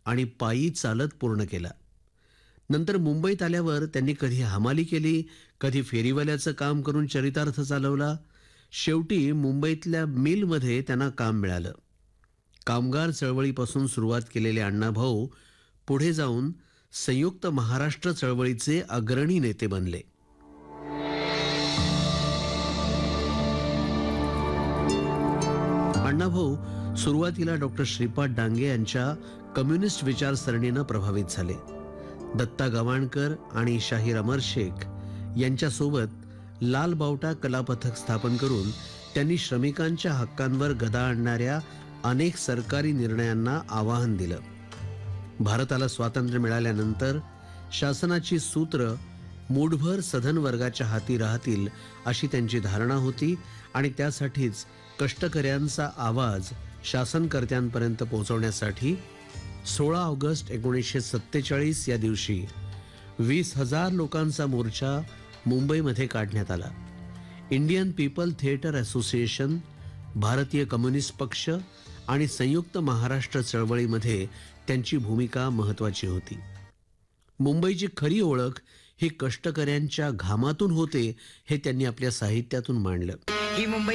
आणि पायी चालत पूर्ण केला. नंतर मुंबईत आल्यावर त्यांनी कधी हमाली केली, कधी फेरीवाल्याचं काम करून चरितार्थ चालवला. शेवटी मुंबईतल्या मिलमध्ये त्यांना काम मिळालं. कामगार चळवळीपासून सुरुवात केलेले अण्णाभाऊ पुढे जाऊन संयुक्त महाराष्ट्र चळवळीचे अग्रणी नेते बनले. अण्णाभाऊ सुरुवातीला डॉक्टर श्रीपाद डांगे यांच्या कम्युनिस्ट विचारसरणीनं प्रभावित झाले. दत्ता गवाणकर आणि शाहीर अमर शेख यांच्यासोबत लाल बावटा कला पथक स्थापन करून त्यांनी श्रमिकांच्या हक्कांवर गदा आणणाऱ्या अनेक सरकारी निर्णयांना आवाहन दिलं. भारताला स्वातंत्र्य मिळाल्यानंतर शासनाची सूत्र मूठभर सधन वर्गाच्या हाती राहतील अशी त्यांची धारणा होती आणि त्यासाठीच कष्टकऱ्यांचा आवाज शासनकर्त्यांपर्यंत पोहोचवण्यासाठी 16 ऑगस्ट 1947 या दिवशी 20,000 लोकांचा मोर्चा मुंबईमध्ये काढण्यात आला. इंडियन पीपल थिएटर असोसिएशन, भारतीय कम्युनिस्ट पक्ष आणि संयुक्त महाराष्ट्र चळवळीमध्ये त्यांची भूमिका महत्वाची होती. मुंबईची खरी ओळख ही कष्टकऱ्यांच्या घामातून होते हे त्यांनी आपल्या साहित्यातून मांडलं. ही मुंबई